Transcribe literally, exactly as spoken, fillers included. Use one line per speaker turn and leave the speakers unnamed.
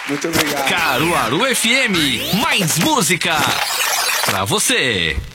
Muito obrigado.
Caruaru F M, mais música pra você.